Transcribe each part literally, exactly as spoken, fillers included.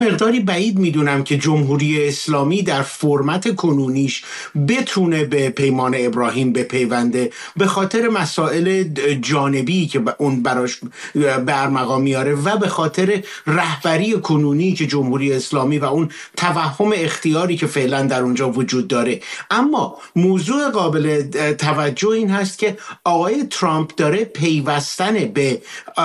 مقداری بعید میدونم که جمهوری اسلامی در فرمت کنونیش بتونه به پیمان ابراهیم بپیونده، به خاطر مسائل جانبی که اون براش برمقام میاره و به خاطر رهبری کنونی که جمهوری اسلامی و اون توهم اختیاری که فعلا در اونجا وجود داره. اما موضوع قابل توجه این هست که آقای ترامپ داره پیوستن به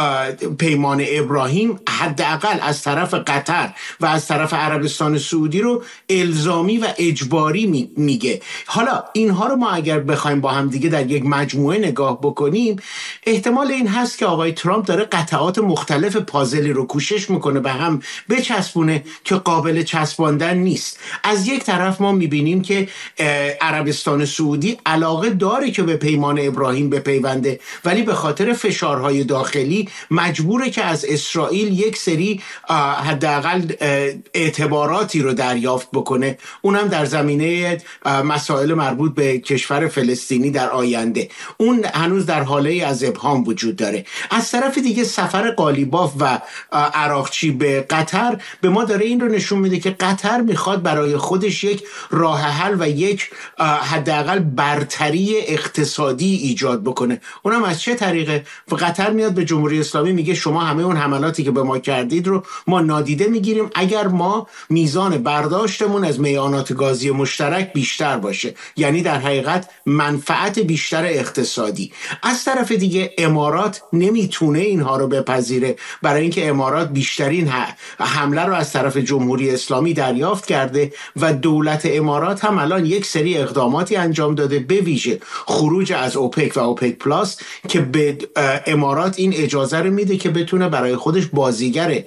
پیمان ابراهیم حداقل از طرف قطر و از طرف عربستان سعودی رو الزامی و اجباری میگه. حالا اینها رو ما اگر بخوایم با هم دیگه در یک مجموعه نگاه بکنیم، احتمال این هست که آقای ترامپ داره قطعات مختلف پازلی رو کوشش میکنه به هم بچسبونه که قابل چسباندن نیست. از یک طرف ما میبینیم که عربستان سعودی علاقه داره که به پیمان ابراهیم بپیونده، ولی به خاطر فشارهای داخلی مجبوره که از اسرائیل یک سری حداقل اعتباراتی رو دریافت بکنه، اونم در زمینه مسائل مربوط به کشور فلسطینی در آینده. اون هنوز در حاله از ابهام وجود داره. از طرف دیگه سفر قالیباف و عراقچی به قطر به ما داره این رو نشون میده که قطر میخواد برای خودش یک راه حل و یک حداقل برتری اقتصادی ایجاد بکنه. اونم از چه طریقه؟ قطر میاد به جمهوری اسلامی میگه شما همه اون حملاتی که به ما کردید رو ما نادیده میگیریم اگر ما میزان برداشتمون از میانات گازی مشترک بیشتر باشه، یعنی در حقیقت منفعت بیشتر اقتصادی. از طرف دیگه امارات نمیتونه اینها رو بپذیره، برای اینکه امارات بیشترین حمله رو از طرف جمهوری اسلامی دریافت کرده و دولت امارات هم الان یک سری اقداماتی انجام داده، به ویژه خروج از اوپک و اوپک پلاس که به امارات این اجازه رو میده که بتونه برای خودش بازیگر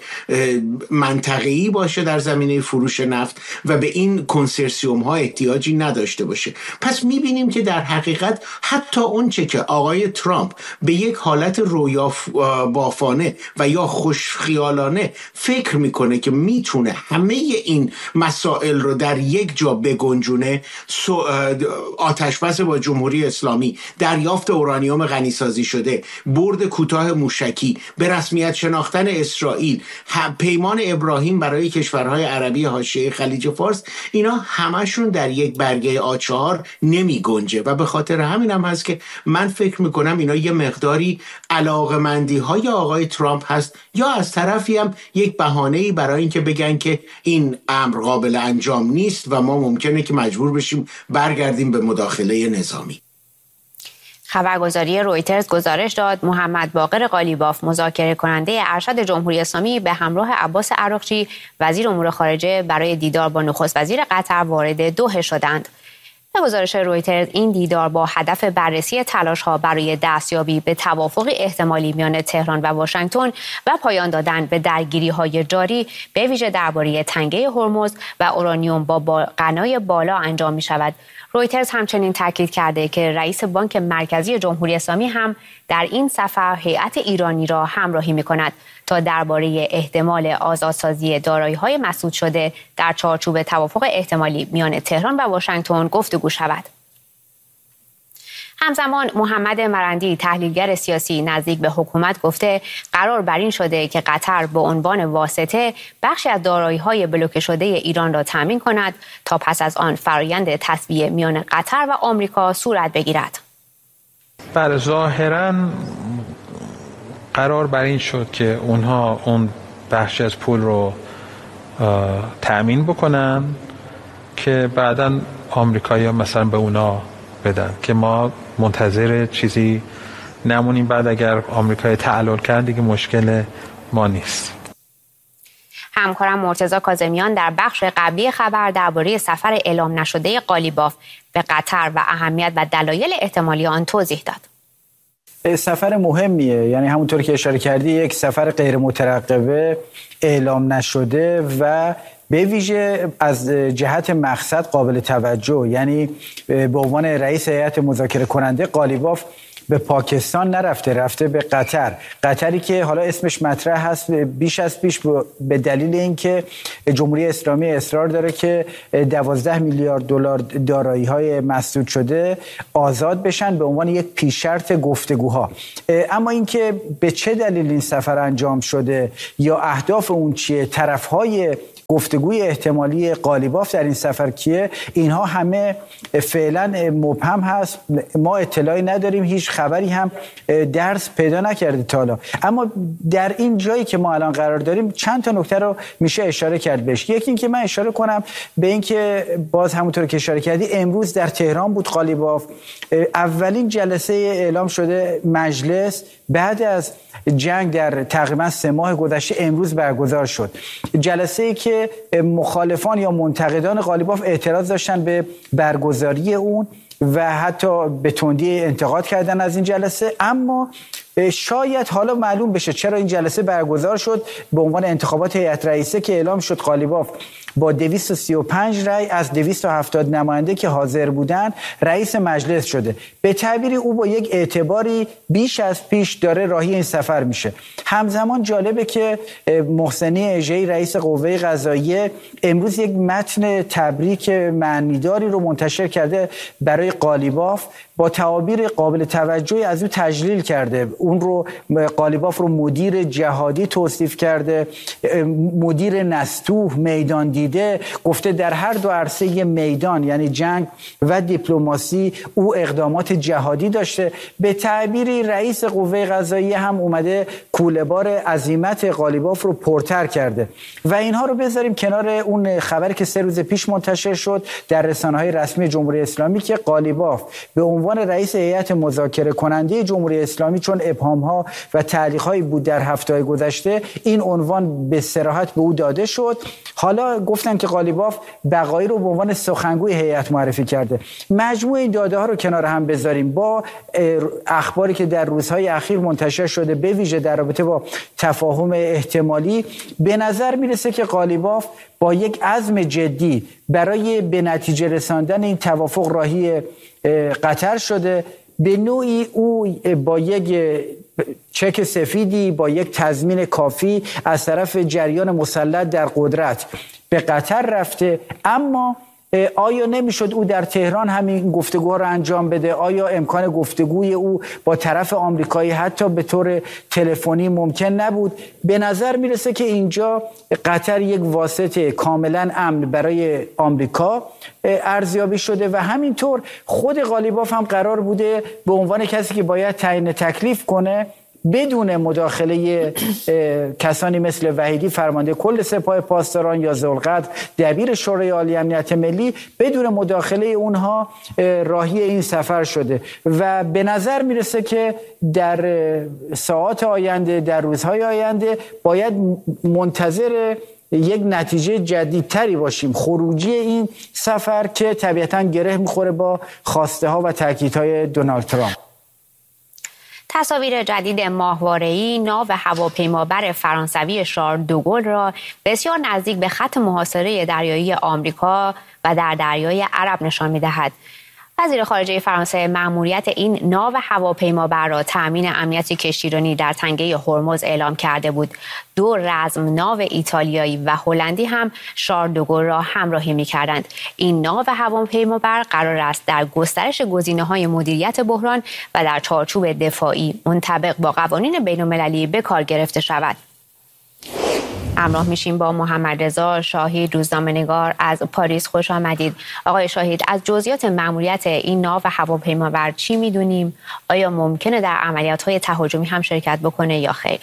منطقه‌ای باشه در زمینه فروش نفت و به این کنسرسیوم ها احتیاجی نداشته باشه. پس میبینیم که در حقیقت حتی اون چه که آقای ترامپ به یک حالت رویا بافانه و یا خوشخیالانه فکر میکنه که میتونه همه این مسائل رو در یک جا بگنجونه، آتشبس با جمهوری اسلامی، دریافت اورانیوم غنیسازی شده، برد کوتاه موشکی، به رسمیت شناختن اسرائیل، پیمان ابراهیم برای کشورهای عربی حاشیه خلیج فارس، اینا همشون در یک برگه آ چهار نمی گنجه و به خاطر همین هم هست که من فکر میکنم اینا یه مقداری علاقمندی های آقای ترامپ هست، یا از طرفی هم یک بهانه‌ای برای اینکه بگن که این امر قابل انجام نیست و ما ممکنه که مجبور بشیم برگردیم به مداخله نظامی. خبرگزاری رویترز گزارش داد محمد باقر قالیباف، مذاکره کننده ارشد جمهوری اسلامی، به همراه عباس عراقچی وزیر امور خارجه برای دیدار با نخست وزیر قطر وارد دوحه شدند. به گزارش رویترز این دیدار با هدف بررسی تلاش‌ها برای دستیابی به توافق احتمالی میان تهران و واشنگتن و پایان دادن به درگیری‌های جاری به ویژه درباره تنگه هرمز و اورانیوم با غنای بالا انجام می‌شود. رویترز همچنین تاکید کرده که رئیس بانک مرکزی جمهوری اسلامی هم در این سفر هیئت ایرانی را همراهی می‌کند تا درباره احتمال آزادسازی دارایی‌های مسدود شده در چارچوب توافق احتمالی میان تهران و واشنگتن گفتگو شود. همزمان محمد مرندی، تحلیلگر سیاسی نزدیک به حکومت، گفته قرار بر این شده که قطر به عنوان واسطه بخشی از دارایی‌های بلوکه شده ایران را تامین کند تا پس از آن فرایند تسویه میان قطر و آمریکا صورت بگیرد. بله، ظاهراً قرار بر این شد که اونها اون بخشی از پول رو تأمین بکنن که بعداً آمریکایی‌ها مثلا به اونا بدن، که ما منتظر چیزی نمونیم. بعد اگر آمریکا تعلل کرد دیگه مشکل ما نیست. همکارم مرتضی کاظمیان در بخش قبلی خبر درباره سفر اعلام نشده قالیباف به قطر و اهمیت و دلایل احتمالی آن توضیح داد. سفر مهمیه، یعنی همونطور که اشاره کردی یک سفر غیر مترقبه اعلام نشده و به ویژه از جهت مقصد قابل توجه، یعنی به عنوان رئیس هیئت مذاکره کننده قالیباف به پاکستان نرفته، رفته به قطر. قطری که حالا اسمش مطرح هست بیش از پیش به دلیل اینکه جمهوری اسلامی اصرار داره که دوازده میلیارد دلار دارایی‌های مسدود شده آزاد بشن به عنوان یک پیش شرط گفتگوها. اما اینکه به چه دلیل این سفر انجام شده یا اهداف اون چیه، طرف‌های گفتگوی احتمالی قالیباف در این سفر کیه، اینها همه فعلا مبهم هست. ما اطلاعی نداریم، هیچ خبری هم درس پیدا نکرده تا حالا. اما در این جایی که ما الان قرار داریم چند تا نکته رو میشه اشاره کرد بهش. یکی این که من اشاره کنم به این که باز همونطور که اشاره کردی امروز در تهران بود قالیباف. اولین جلسه اعلام شده مجلس بعد از جنگ در تقریبا سه ماه گذشته امروز برگزار شد. جلسه ای که مخالفان یا منتقدان قالیباف اعتراض داشتن به برگزاری اون و حتی به تندی انتقاد کردن از این جلسه، اما شاید حالا معلوم بشه چرا این جلسه برگزار شد. به عنوان انتخابات هیئت رئیسه که اعلام شد قالیباف با دویست و سی و پنج رأی از دویست و هفتاد نماینده که حاضر بودن رئیس مجلس شده. به تعبیری او با یک اعتباری بیش از پیش داره راهی این سفر میشه. همزمان جالبه که محسنی اژه‌ای رئیس قوه قضاییه امروز یک متن تبریک معنیداری رو منتشر کرده برای قالیباف، با تعابیر قابل توجهی از او تجلیل کرده. اون رو قالیباف رو مدیر جهادی توصیف کرده، مدیر نستوه، میدان دیده، گفته در هر دو عرصه میدان یعنی جنگ و دیپلماسی او اقدامات جهادی داشته. به تعبیری رئیس قوه قضاییه هم اومده کوله‌بار عزیمت قالیباف رو پرتر کرده. و اینها رو بذاریم کنار اون خبری که سه روز پیش منتشر شد در رسانه‌های رسمی جمهوری اسلامی که قالیباف به عنوان رئیس هیئت مذاکره کننده جمهوری اسلامی، چون ابهام‌ها و تعلیق‌هایی بود در هفته‌های گذشته، این عنوان به صراحت به او داده شد. حالا گفتن که قالیباف بقایی رو به عنوان سخنگوی هیئت معرفی کرده. مجموع این داده ها رو کنار هم بذاریم با اخباری که در روزهای اخیر منتشر شده به ویژه در رابطه با تفاهم احتمالی، به نظر میرسه که قالیباف با یک عزم جدی برای به نتیجه رساندن این توافق راهی قطر شده. به نوعی او با یک چک سفیدی، با یک تضمین کافی از طرف جریان مسلط در قدرت به قطر رفته. اما آیا نمیشد او در تهران همین گفتگوها رو انجام بده؟ آیا امکان گفتگوی او با طرف آمریکایی حتی به طور تلفنی ممکن نبود؟ به نظر میرسه که اینجا قطر یک واسطه کاملا امن برای آمریکا ارزیابی شده و همینطور خود قالیباف هم قرار بوده به عنوان کسی که باید تعیین تکلیف کنه بدون مداخله کسانی مثل وحیدی فرمانده کل سپاه پاسداران یا ذوالقدر دبیر شورای عالی امنیت ملی، بدون مداخله اونها راهی این سفر شده و به نظر میرسه که در ساعات آینده، در روزهای آینده باید منتظر یک نتیجه جدیدتری باشیم، خروجی این سفر که طبیعتاً گره میخوره با خواسته ها و تاکیدهای دونالد ترامپ. تصاویر جدید ماهواره‌ای ناو هواپیمابر فرانسوی شارل دوگل را بسیار نزدیک به خط محاصره دریایی آمریکا و در دریای عرب نشان می‌دهد. وزیر خارجه فرانسه مأموریت این ناو هواپیمابر را تأمین امنیت کشتیرانی در تنگه هرمز اعلام کرده بود. دو رزم ناو ایتالیایی و هلندی هم شارل دوگل را همراهی می‌کردند. این ناو هواپیمابر قرار است در گسترش گزینه‌های مدیریت بحران و در چارچوب دفاعی منطبق با قوانین بین‌المللی به کار گرفته شود. همراه میشیم با محمد رضا شاهید، روزنامه‌نگار از پاریس. خوش آمدید آقای شاهید. از جزئیات مأموریت این ناو هواپیمابر چی میدونیم؟ آیا ممکنه در عملیات‌های تهاجمی هم شرکت بکنه یا خیر؟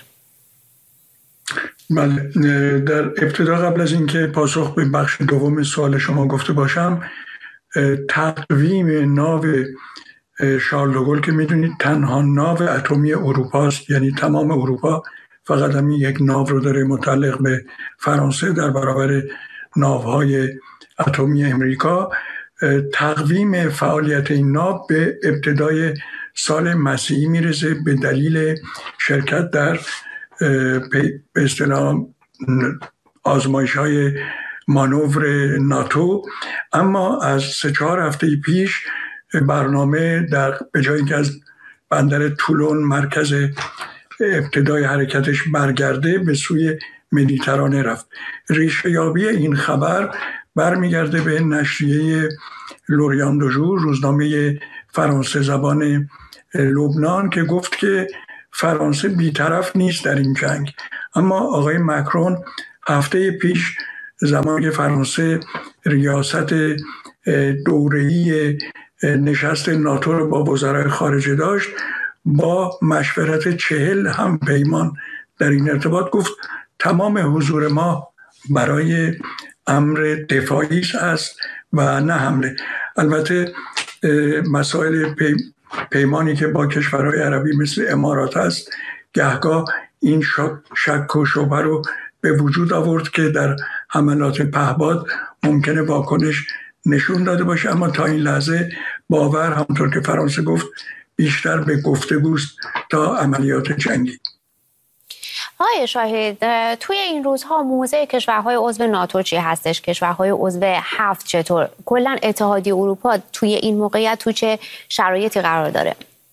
بله، در ابتدا قبل از اینکه پاسخ به بخش دوم سوال شما گفته باشم، تقویم ناو شارل دوگل که میدونید تنها ناو اتمی اروپا است، یعنی تمام اروپا فقط همین یک ناو رو داره متعلق به فرانسه در برابر ناوهای اتمی امریکا. تقویم فعالیت این ناو به ابتدای سال مسیحی میرسه به دلیل شرکت در به اصطلاح آزمایش‌های مانور ناتو. اما از سه چهار هفته پیش برنامه در به جایی که از بندر تولون مرکز ابتدای حرکتش برگرده به سوی مدیترانه رفت. ریشه یابی این خبر برمیگرده به نشریه لوریان دو ژور، روزنامه فرانسه زبان لبنان، که گفت که فرانسه بی‌طرف نیست در این جنگ. اما آقای مکرون هفته پیش زمانی که فرانسه ریاست دوره‌ای نشست ناتو رو با وزرای خارجه داشت، با مشورت چهل هم پیمان در این ارتباط گفت تمام حضور ما برای امر دفاعی است و نه حمله. البته مسائل پی پیمانی که با کشورهای عربی مثل امارات است گهگاه این شک و شبهه رو به وجود آورد که در حملات پهپاد ممکنه واکنش نشون داده باشه، اما تا این لحظه باور همونطور که فرانسه گفت بیشتر به گفتگوست تا عملیات جنگی. آقای شاهد، توی این روزها موضع کشورهای عضو ناتو چی هستش؟ کشورهای عضو هفت چطور؟ کلا اتحادیه اروپا توی این موقعیت تو چه شرایطی قرار داره؟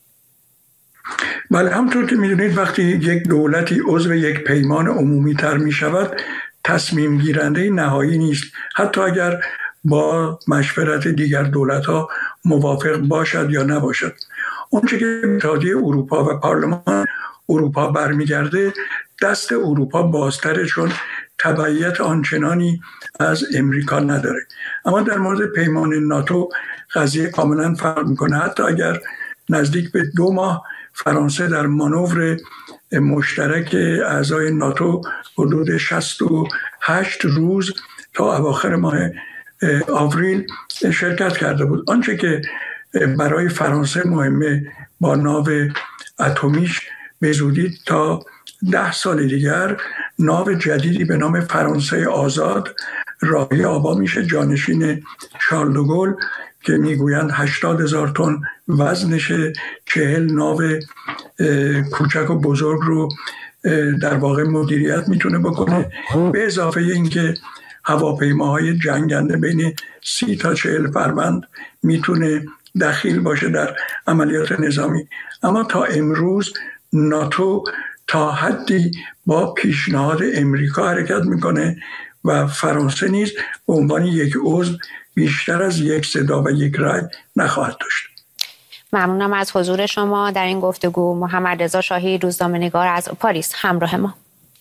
بله، همونطور که میدونید وقتی یک دولتی عضو یک پیمان عمومی تر می شود تصمیم گیرنده نهایی نیست، حتی اگر با مشورت دیگر دولت ها موافق باشد یا نباشد. اونچه که اتحادیه اروپا و پارلمان اروپا برمیگرده دست اروپا بازتره، چون تبعیت آنچنانی از امریکا نداره. اما در مورد پیمان ناتو قضیه کاملا فرق میکنه. حتی اگر نزدیک به دو ماه فرانسه در مانور مشترک اعضای ناتو حدود شصت و هشت روز تا اواخر ماه آوریل شرکت کرده بود، آنچه که برای فرانسه مهمه با ناو اتمیش به زودی تا ده سال دیگر ناو جدیدی به نام فرانسه آزاد راهی آبا میشه، جانشین شارل دو گل که میگویند هشتاد هزار تن وزنشه، چهل ناو کوچک و بزرگ رو در واقع مدیریت میتونه بکنه، به اضافه اینکه هواپیماهای جنگنده بین سی تا چهل فروند میتونه دخیل باشه در عملیات نظامی. اما تا امروز ناتو تا حدی با پیشنهاد امریکا حرکت میکنه و فرانسه نیز به عنوان یک عضو بیشتر از یک صدا و یک رأی نخواهد داشت. ممنونم از حضور شما در این گفتگو. محمد رضا شاهی، روزنامه‌نگار از پاریس، همراه ما.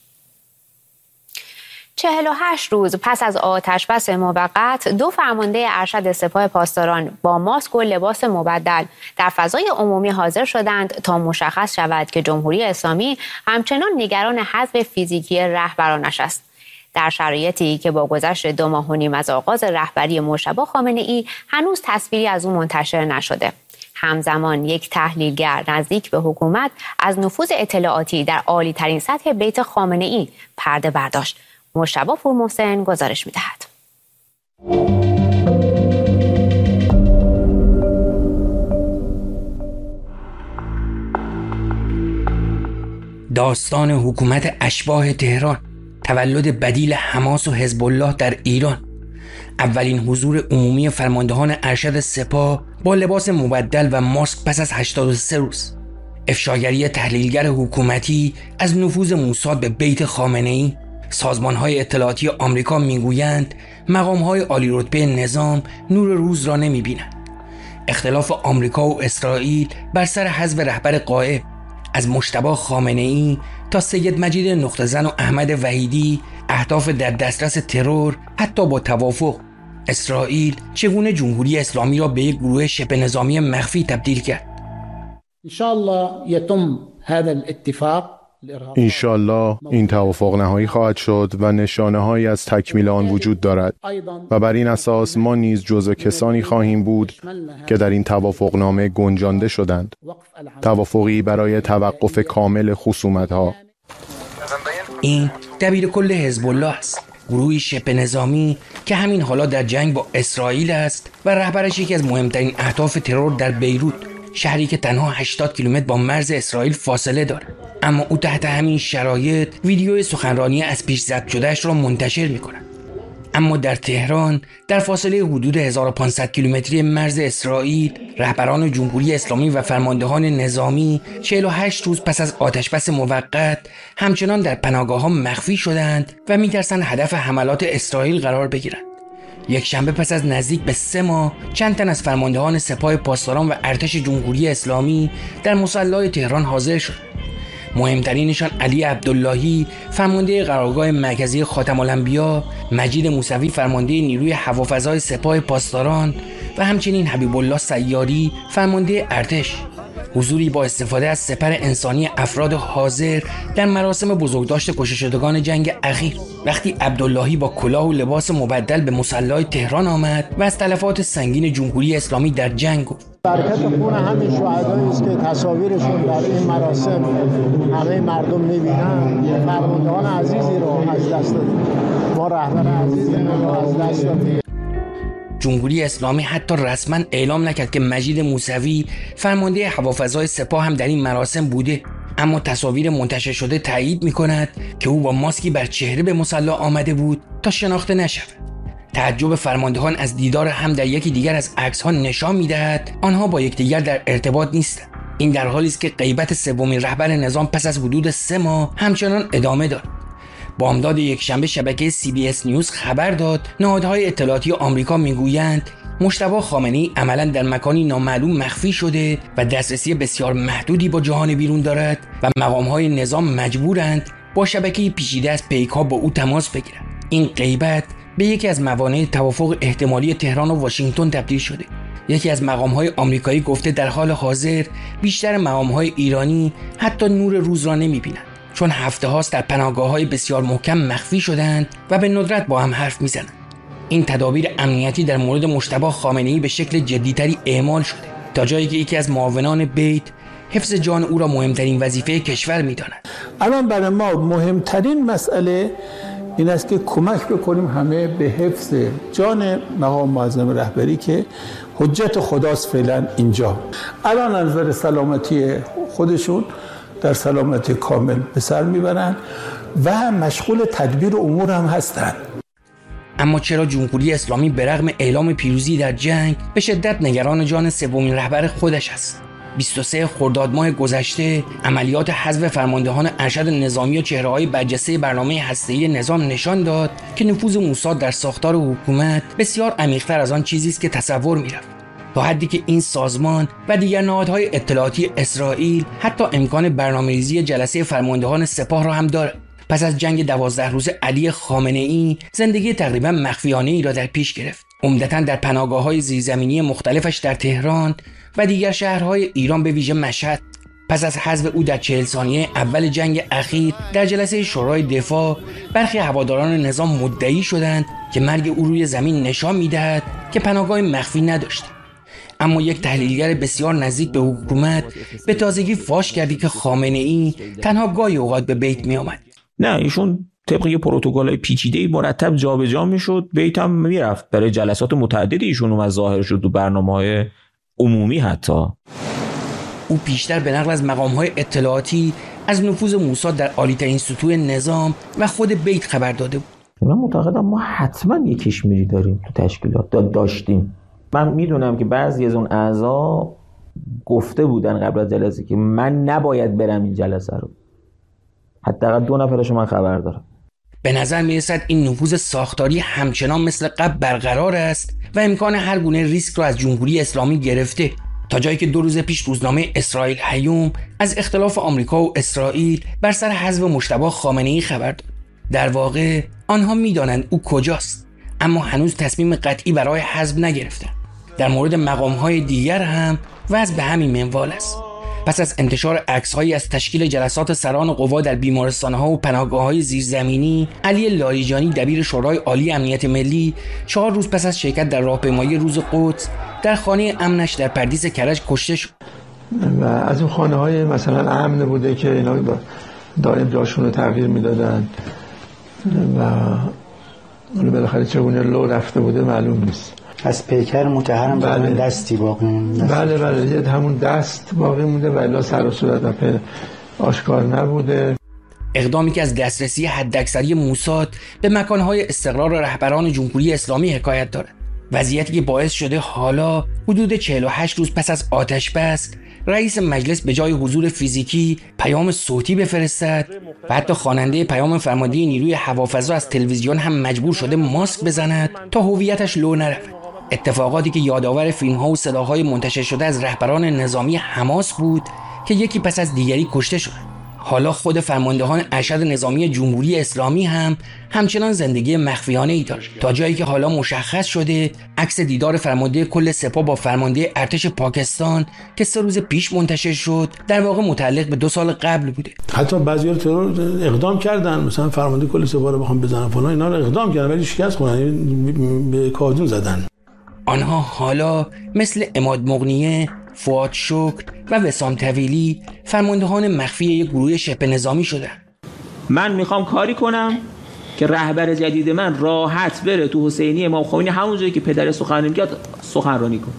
چهل و هشت روز پس از آتشبس موقت، دو فرمانده ارشد سپاه پاسداران با ماسک و لباس مبدل در فضای عمومی حاضر شدند تا مشخص شود که جمهوری اسلامی همچنان نگران حذف فیزیکی رهبرانش است. در شرایطی که با گذشت دو ماه و نیم از آغاز رهبری مجتبی خامنه‌ای هنوز تصویری از او منتشر نشده. همزمان یک تحلیلگر نزدیک به حکومت از نفوذ اطلاعاتی در عالی ترین سطح بیت خامنه‌ای پرده برداشت. مجتبی پورمحسن گزارش می‌دهد. داستان حکومت اشباح تهران، تولد بدیل حماس و حزب الله در ایران، اولین حضور عمومی فرماندهان ارشد سپاه با لباس مبدل و ماسک پس از هشتاد و سه روز، افشاگری تحلیلگر حکومتی از نفوذ موساد به بیت خامنه‌ای. سازمان‌های اطلاعاتی آمریکا میگویند مقام‌های عالی رتبه نظام نور روز را نمی‌بینند. اختلاف آمریکا و اسرائیل بر سر حذف رهبر غائب، از مجتبی خامنه‌ای تا سید مجید نقطه‌زن و احمد وحیدی، اهداف در دسترس ترور حتی با توافق. اسرائیل چگونه جمهوری اسلامی را به یک گروه شبه نظامی مخفی تبدیل کرد؟ انشاءالله یتم هذا الاتفاق انشالله این توافق نهایی خواهد شد و نشانه‌هایی از تکمیل آن وجود دارد و بر این اساس ما نیز جزو کسانی خواهیم بود که در این توافقنامه گنجانده شدند. توافقی برای توقف کامل خصومت‌ها. این دبیر کل حزب الله است، گروهی شبه نظامی که همین حالا در جنگ با اسرائیل است و رهبرش یکی از مهمترین اهداف ترور در بیروت، شهری که تنها هشتاد کیلومتر با مرز اسرائیل فاصله دارد. اما او تحت همین شرایط ویدیوی سخنرانی از پیش ضبط شده‌اش را منتشر می‌کند. اما در تهران، در فاصله حدود هزار و پانصد کیلومتری مرز اسرائیل، رهبران جمهوری اسلامی و فرماندهان نظامی چهل و هشت روز پس از آتشبس موقت همچنان در پناهگاه‌ها مخفی شدند و می‌ترسند هدف حملات اسرائیل قرار بگیرند. یک شنبه پس از نزدیک به سه ماه، چند تن از فرماندهان سپاه پاسداران و ارتش جمهوری اسلامی در مصلی تهران حاضر شد. مهمترینشان علی عبداللهی فرمانده قرارگاه مرکزی خاتم الانبیا، مجید موسوی فرمانده نیروی هوافضای سپاه پاسداران و همچنین حبیب الله سیاری فرمانده ارتش. حضوری با استفاده از سپر انسانی افراد حاضر در مراسم بزرگداشت کشته شدگان جنگ اخیر. وقتی عبداللهی با کلاه و لباس مبدل به مصلی تهران آمد و از تلفات سنگین جمهوری اسلامی در جنگ گفت: برکت خون همین شهدایی است که تصاویرشون در این مراسم همه مردم می‌بینن. فرماندهان عزیزی رو از دست دادیم، ما رهبر عزیزی رو از دست دادیم. جمهوری اسلامی حتی رسما اعلام نکرد که مجید موسوی فرمانده هوافضای سپاه هم در این مراسم بوده، اما تصاویر منتشر شده تایید می‌کند که او با ماسکی بر چهره به مصلی آمده بود تا شناخته نشود. تعجب فرماندهان از دیدار هم در یکی دیگر از عکس‌ها نشان می‌دهد آنها با یکدیگر در ارتباط نیستند. این در حالی است که غیبت سومین رهبر نظام پس از حدود سه ماه همچنان ادامه دارد. بامداد یکشنبه شبکه سی بی اس نیوز خبر داد نهادهای اطلاعاتی آمریکا میگویند مجتبی خامنه‌ای عملاً در مکانی نامعلوم مخفی شده و دسترسی بسیار محدودی با جهان بیرون دارد و مقام‌های نظام مجبورند با شبکه پیچیده از پیک‌ها با او تماس بگیرند. این غیبت به یکی از موانع توافق احتمالی تهران و واشنگتن تبدیل شده. یکی از مقام‌های آمریکایی گفته در حال حاضر بیشتر مقام‌های ایرانی حتی نور روز را نمی‌بینند، چون هفته هاست در پناهگاه‌های بسیار محکم مخفی شدند و به ندرت با هم حرف می‌زنند. این تدابیر امنیتی در مورد مجتبی خامنه‌ای به شکل جدی‌تری اعمال شده، تا جایی که یکی از معاونان بیت حفظ جان او را مهمترین وظیفه کشور می‌داند. الان برای ما مهمترین مسئله این است که کمک بکنیم همه به حفظ جان مقام معظم رهبری که حجت خداست فعلا اینجا. الان از نظر سلامتی خودشون در سلامتی کامل به سر میبرن و مشغول تدبیر امور هم هستند. اما چرا جمهوری اسلامی به رغم اعلام پیروزی در جنگ به شدت نگران جان سومین رهبر خودش است؟ بیست و سوم خرداد ماه گذشته عملیات حذف فرماندهان ارشد نظامی و چهره‌های برجسته برنامه هسته‌ای نظام نشان داد که نفوذ موساد در ساختار حکومت بسیار عمیق‌تر از آن چیزی است که تصور می‌رفت، تا حدی که این سازمان و دیگر نهادهای اطلاعاتی اسرائیل حتی امکان برنامه‌ریزی جلسه فرماندهان سپاه را هم دارد. پس از جنگ دوازده روزه علی خامنه‌ای زندگی تقریبا مخفیانه‌ای را در پیش گرفت، عمدتاً در پناهگاه‌های زیرزمینی مختلفش در تهران و دیگر شهرهای ایران به ویژه مشهد. پس از حذف او در چهل ثانیه اول جنگ اخیر در جلسه شورای دفاع، برخی هواداران نظام مدعی شدند که مرگ او روی زمین نشان می‌دهد که پناهگاه مخفی نداشت. اما یک تحلیلگر بسیار نزدیک به حکومت به تازگی فاش کردی که خامنه‌ای تنها گاهی اوقات به بیت می‌آمد. نه، ایشون طبق یه پروتکل‌های پیچیده‌ای مرتب جابجا می‌شد، بیت هم می‌رفت. برای جلسات متعددی ایشون اومد ظاهر شد تو برنامه‌های عمومی. حتی او پیشتر به نقل از مقام‌های اطلاعاتی از نفوذ موساد در عالی‌ترین سطوح نظام و خود بیت خبر داده بود. من معتقدم ما حتما یک کشمیری داریم تو تشکیلات، داشتیم. من میدونم که بعضی از اون اعضا گفته بودن قبل از جلسه که من نباید برم این جلسه رو. حداقل دو نفرش من خبر دارم. به نظر میرسد این نفوذ ساختاری همچنان مثل قبل برقرار است و امکان هر گونه ریسک را از جمهوری اسلامی گرفته، تا جایی که دو روز پیش روزنامه اسرائیل هیوم از اختلاف آمریکا و اسرائیل بر سر حذف مجتبی خامنه‌ای خبر داد. در واقع آنها میدانند او کجاست، اما هنوز تصمیم قطعی برای حذف نگرفتند. در مورد مقام‌های دیگر هم وضع به همین منوال است. پس از انتشار عکس‌هایی از تشکیل جلسات سران قوا در بیمارستان‌ها و پناهگاه‌های زیرزمینی، علی لاریجانی دبیر شورای عالی امنیت ملی چهار روز پس از شرکت در راهپیمایی روز قدس در خانه امنش در پردیس کرج کشته شد. و از این خانه‌های مثلا امن بوده که اینا دائم جاشون رو تغییر میدادن و اون بالاخره چگونه لو رفته بوده معلوم نیست. از پیکر متحرم بله. دستی باقی مونده. بله بله یه همون دست باقی مونده و الا سر و صورت و په آشکار نبوده. اقدامی که از دسترسی حداکثری موساد به مکانهای استقرار رهبران جمهوری اسلامی حکایت دارد. وضعیتی که باعث شده حالا حدود چهل و هشت روز پس از آتش بس رئیس مجلس به جای حضور فیزیکی پیام صوتی بفرستد و حتی خواننده پیام فرمانده نیروی هوافضا از تلویزیون هم مجبور شده ماسک بزند تا هویتش لو نرود. اتفاقاتی که یادآور فیلم‌ها و صداهای منتشر شده از رهبران نظامی حماس بود که یکی پس از دیگری کشته شد. حالا خود فرماندهان ارشد نظامی جمهوری اسلامی هم همچنان زندگی مخفیانه ای داشت، تا جایی که حالا مشخص شده عکس دیدار فرمانده کل سپاه با فرمانده ارتش پاکستان که سه روز پیش منتشر شد در واقع متعلق به دو سال قبل بوده. حتی بعضی‌ها ترور اقدام کردن، مثلا فرمانده کل سپاه رو بخوام بزنن فلان، اینا رو اقدام کردن ولی شکست خوردن، به کادون زدن. آنها حالا مثل عماد مغنیه، فؤاد شکر و وسام طویلی فرماندهان مخفی یک گروه شبه نظامی شدن. من میخوام کاری کنم که رهبر جدید من راحت بره تو حسینی امام خمینی همون جایی که پدر سخنرانی میگه سخنرانی کنه.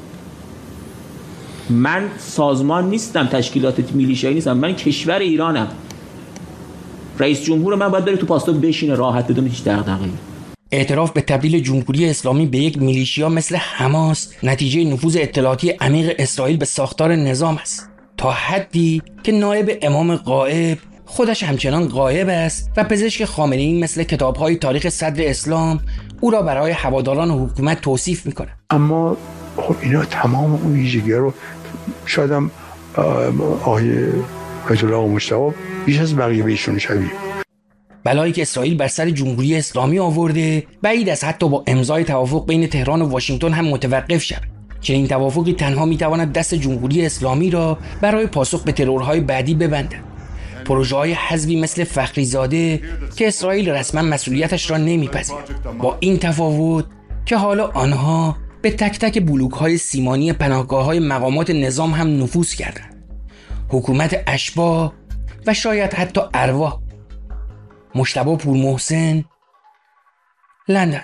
من سازمان نیستم، تشکیلات میلیشیایی نیستم، من کشور ایرانم. رئیس جمهور من باید بره تو پاستون بشینه راحت بدون هیچ دغدغه‌ای. اعتراف به تبدیل جمهوری اسلامی به یک میلیشیا مثل حماس نتیجه نفوذ اطلاعاتی عمیق اسرائیل به ساختار نظام است، تا حدی که نایب امام غائب خودش همچنان غایب است و پزشک خامنه‌ای مثل کتاب‌های تاریخ صدر اسلام او را برای هواداران حکومت توصیف می‌کند. اما خب اینا تمام اون ویژگی‌ها رو شاید هم آقای آیت الله مجتبی بیش از بقیه بهشون شبیه. بلایی که اسرائیل بر سر جمهوری اسلامی آورده بعید است حتی با امضای توافق بین تهران و واشنگتن هم متوقف شود. چنین توافقی تنها میتواند دست جمهوری اسلامی را برای پاسخ به ترورهای بعدی ببندد. پروژه‌های حزبی مثل فخریزاده که اسرائیل رسما مسئولیتش را نمیپذیرد، با این تفاوت که حالا آنها به تک تک بلوک‌های سیمانی پناهگاه‌های مقامات نظام هم نفوذ کردند. حکومت اشباح و شاید حتی ارواح. مجتبی پورمحسن، لندن.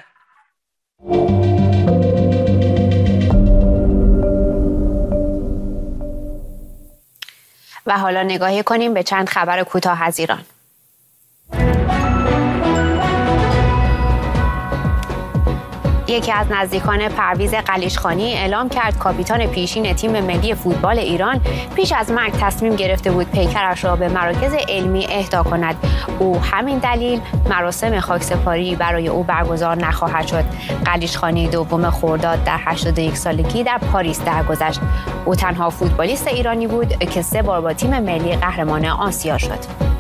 و حالا نگاهی کنیم به چند خبر کوتاه از ایران. یکی از نزدیکان پرویز قلیچخانی اعلام کرد کاپیتان پیشین تیم ملی فوتبال ایران پیش از مرگ تصمیم گرفته بود پیکرش را به مراکز علمی اهدا کند. او همین دلیل مراسم خاکسپاری برای او برگزار نخواهد شد. قلیچخانی دوم خرداد در هشتاد و یک سالگی در پاریس درگذشت. او تنها فوتبالیست ایرانی بود که سه بار با تیم ملی قهرمان آسیا شد.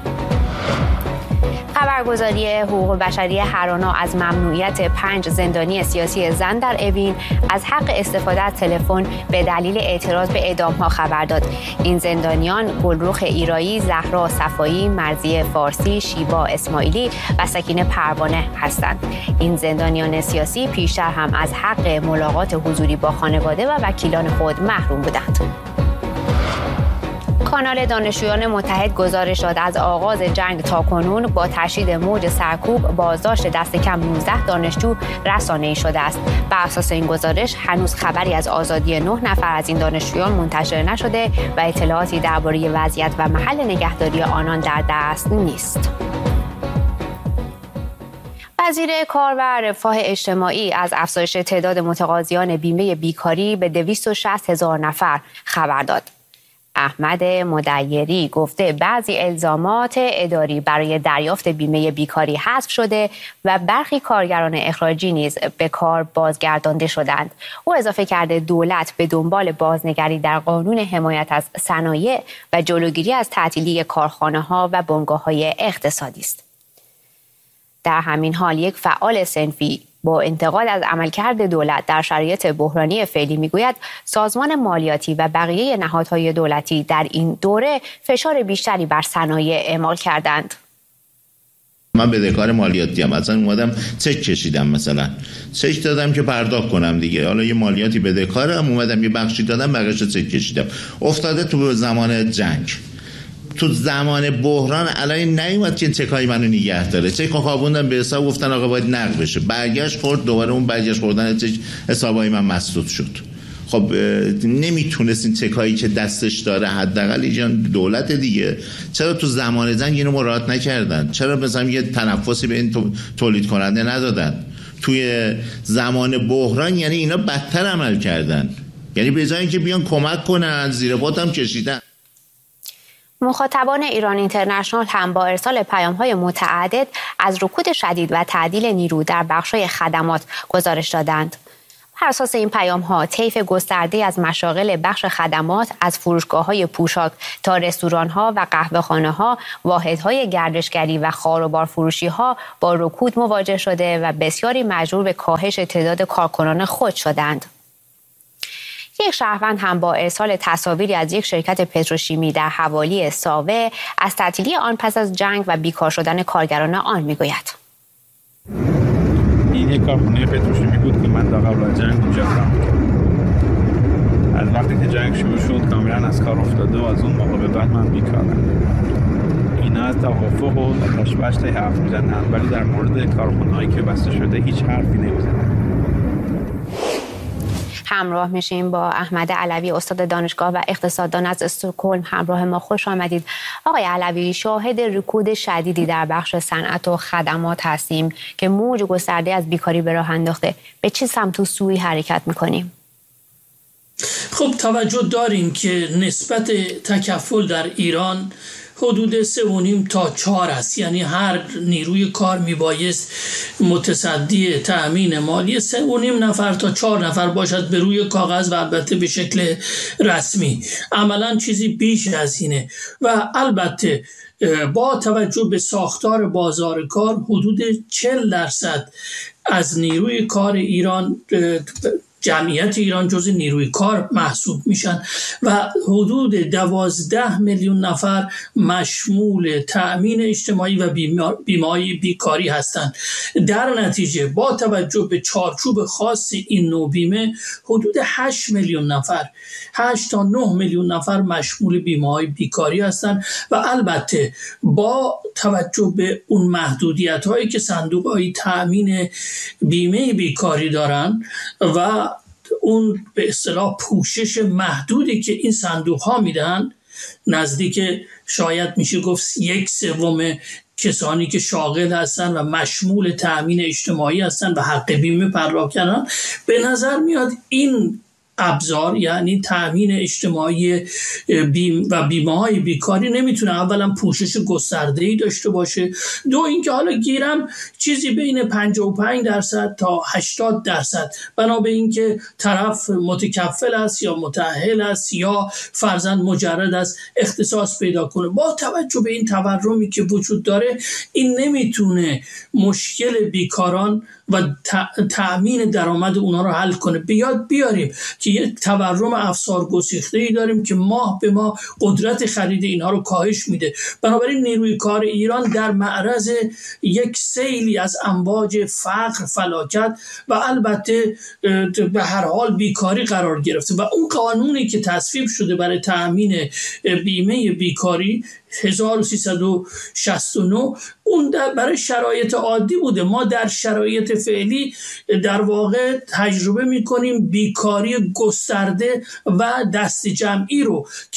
خبرگزاری حقوق بشری هرانا از ممنوعیت پنج زندانی سیاسی زن در اوین از حق استفاده از تلفن به دلیل اعتراض به اعدام‌ها خبر داد. این زندانیان گلرخ ایرایی، زهرا صفایی، مرضیه فارسی، شیبا اسماعیلی و سکینه پروانه هستند. این زندانیان سیاسی پیشتر هم از حق ملاقات حضوری با خانواده و وکیلان خود محروم بودند. کانال دانشجویان متحد گزارش داد از آغاز جنگ تاکنون با تشدید موج سرکوب بازداشت دست کم نوزده دانشجو رسانه‌ای شده است. بر اساس این گزارش هنوز خبری از آزادی نه نفر از این دانشجویان منتشر نشده و اطلاعاتی درباره وضعیت و محل نگهداری آنان در دست نیست. وزیر کار و رفاه اجتماعی از افزایش تعداد متقاضیان بیمه بیکاری به دویست و شصت هزار نفر خبر داد. احمد مدیری گفته بعضی الزامات اداری برای دریافت بیمه بیکاری حذف شده و برخی کارگران اخراجی نیز به کار بازگردانده شدند. او اضافه کرده دولت به دنبال بازنگری در قانون حمایت از صنایع و جلوگیری از تعطیلی کارخانه‌ها و بنگاه‌های اقتصادی است. در همین حال یک فعال صنفی با انتقاد از عملکرد دولت در شرایط بحرانی فعلی میگوید سازمان مالیاتی و بقیه نهادهای دولتی در این دوره فشار بیشتری بر صنایع اعمال کردند. من بدهکار مالیاتی ام، اصلا اومدم چک کشیدم، مثلا چک دادم که پرداخت کنم دیگه، حالا یه مالیاتی بدهکارم، اومدم یه بخشی دادم بقیه‌شو چک کشیدم. افتاده تو زمان جنگ، تو زمان بحران الان نیومد که چکای منو نگه داره، چک خوابوندن به حساب، گفتن آقا باید نقد بشه، برگشت خورد، دوباره اون برگشت خوردن چک حسابای من مسدود شد. خب نمیتونست این چکایی که دستش داره حداقل ایجان دولت دیگه، چرا تو زمان جنگ اینو مراعات نکردن؟ چرا مثلا یه تنفسی به این تولید کننده ندادن؟ توی زمان بحران یعنی اینا بدتر عمل کردن، یعنی به جای اینکه بیان کمک کنن زیر پات هم کشیدن. مخاطبان ایران اینترنشنال هم با ارسال پیام‌های متعدد از رکود شدید و تعدیل نیرو در بخش‌های خدمات گزارش دادند. بر اساس این پیام‌ها طیف گسترده از مشاغل بخش خدمات از فروشگاه‌های پوشاک تا رستوران‌ها و قهوه‌خانه‌ها، واحدهای گردشگری و خاروبار فروشی‌ها با رکود مواجه شده و بسیاری مجبور به کاهش تعداد کارکنان خود شدند. یک شهروند هم با ارسال تصاویری از یک شرکت پتروشیمی در حوالی ساوه از تعطیلی آن پس از جنگ و بیکار شدن کارگران آن میگوید. این یک کارخانه پتروشیمی بود که من تا قبل از جنگ اونجا کار می‌کردم. از وقتی که جنگ شروع شد کاملا از کار افتاده و از اون موقع به بعد من بیکارم. اینا از توافق و تشبشت حرف میزنن ولی در مورد کارخانه‌هایی که بسته شده هیچ حرفی نمیزنن. همراه میشیم با احمد علوی، استاد دانشگاه و اقتصاددان از استکهلم. همراه ما خوش آمدید. آقای علوی، شاهد رکود شدیدی در بخش صنعت و خدمات هستیم که موج گسترده از بیکاری به راه انداخته. به چه سمت و سوی حرکت میکنیم؟ خب توجه داریم که نسبت تکفل در ایران حدود سه و نیم تا چهار است، یعنی هر نیروی کار میبایست متصدی تأمین مالی سه و نیم نفر تا چهار نفر باشد به روی کاغذ و البته به شکل رسمی. عملا چیزی بیش از اینه و البته با توجه به ساختار بازار کار حدود چهل درصد از نیروی کار ایران، جمعیت ایران جزء نیروی کار محسوب میشن و حدود دوازده میلیون نفر مشمول تأمین اجتماعی و بیمه بیکاری هستند. در نتیجه با توجه به چارچوب خاص این نوع بیمه حدود هشت میلیون نفر هشت تا نه میلیون نفر مشمول بیمه بیکاری هستند و البته با توجه به اون محدودیت هایی که صندوق های تأمین بیمه بیکاری دارن و اون به اصطلاح پوشش محدودی که این صندوق ها میدن، نزدیک شاید میشه گفت یک سوم کسانی که شاغل هستن و مشمول تأمین اجتماعی هستن و حق بیمه پرداخت کردن، به نظر میاد این ابزار یعنی تأمین اجتماعی بیم و بیمه های بیکاری نمیتونه اولا پوشش گسترده‌ای داشته باشه، دو اینکه حالا گیرم چیزی بین پنجاه و پنج درصد تا هشتاد درصد بنا به اینکه طرف متکفل است یا متأهل است یا فرضاً مجرد است اختصاص پیدا کنه. با توجه به این تورمی که وجود داره این نمیتونه مشکل بیکاران و تأمین درآمد اونها رو حل کنه. بیاد بیاریم که یک تورم افسار گسیخته‌ای داریم که ماه به ماه قدرت خرید اینها رو کاهش میده. بنابراین نیروی کار ایران در معرض یک سیلی از امواج فقر، فلاکت و البته به هر حال بیکاری قرار گرفته و اون قانونی که تصویب شده برای تأمین بیمه بیکاری هزار و سیصد و شصت و نه اون برای شرایط عادی بوده. ما در شرایط فعلی در واقع تجربه میکنیم بیکاری گسترده و دست جمعی رو که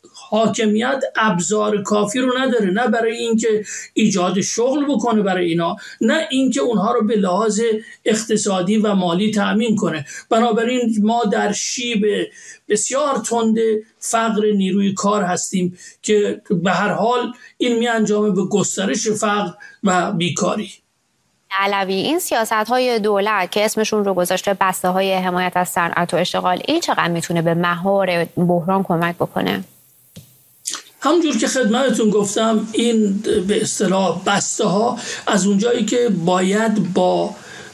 حاکمیت ابزار کافی رو نداره، نه برای اینکه ایجاد شغل بکنه برای اینا، نه اینکه اونها رو به لحاظ اقتصادی و مالی تأمین کنه. بنابراین ما در شیب بسیار تند فقر نیروی کار هستیم که به هر حال این می انجامه به گسترش فقر و بیکاری. علوی، این سیاست‌های دولت که اسمشون رو گذاشته بسته‌های حمایت از صنعت و اشتغال، این چقدر میتونه به مهار بحران کمک بکنه؟ همونجور که خدمتتون گفتم این به اصطلاح بسته ها از اونجایی که باید با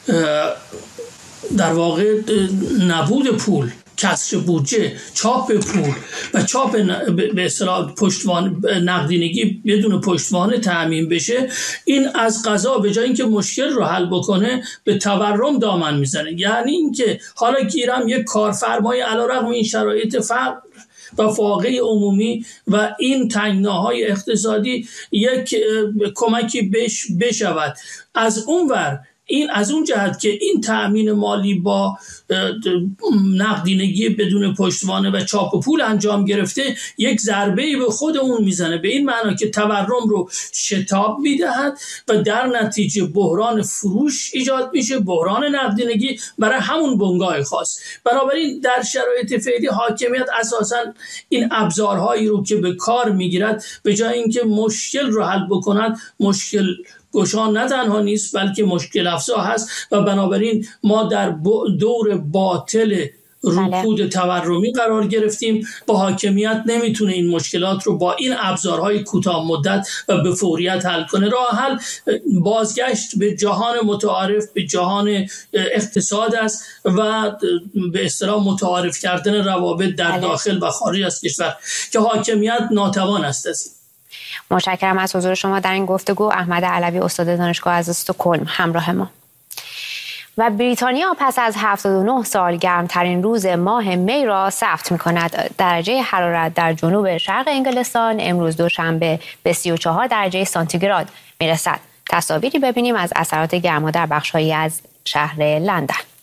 در واقع نبود پول، کسر بودجه، چاپ پول و چاپ به اصطلاح پشتوانه نقدینگی بدون پشتوانه تأمین بشه، این از قضا به جای اینکه مشکل رو حل بکنه به تورم دامن میزنه. یعنی اینکه حالا گیرم یک کارفرمای علیرغم این شرایط فقر و فاقه عمومی و این تنگناهای اقتصادی یک کمکی بش بشود. از اون ور این از اون جهت که این تأمین مالی با نقدینگی بدون پشتوانه و چاپ پول انجام گرفته یک ضربه‌ای به خود اون میزنه، به این معنا که تورم رو شتاب میدهد و در نتیجه بحران فروش ایجاد میشه، بحران نقدینگی برای همون بنگاه خاص. بنابراین در شرایط فعلی حاکمیت اساساً این ابزارهایی رو که به کار میگیرد به جای اینکه مشکل رو حل بکند، مشکل گشا نه تنها نیست بلکه مشکل افزا هست و بنابراین ما در دور باطل رکود تورمی قرار گرفتیم. با حاکمیت نمیتونه این مشکلات رو با این ابزارهای کوتاه مدت و به فوریت حل کنه. راه حل بازگشت به جهان متعارف، به جهان اقتصاد است و به اصطلاح متعارف کردن روابط در داخل و خارج از کشور که حاکمیت ناتوان است. از این متشکرم از حضور شما در این گفتگو. احمد علوی، استاد دانشگاه از استکهلم، همراه ما. و بریتانیا پس از هفتاد و نه سال گرمترین روز ماه می را ثبت می کند. درجه حرارت در جنوب شرق انگلستان امروز دوشنبه به سی و چهار درجه سانتیگراد می رسد. تصاویری ببینیم از اثرات گرما در بخش‌هایی از شهر لندن.